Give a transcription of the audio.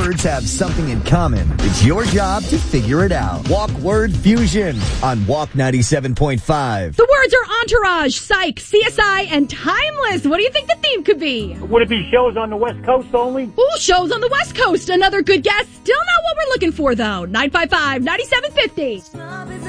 words have something in common. It's your job to figure it out. Walk Word Fusion on Walk 97.5. The words are entourage, psych, CSI, and timeless. What do you think the theme could be? Would it be shows on the West Coast only? Ooh, shows on the West Coast. Another good guess. Still not what we're looking for, though. 955-9750.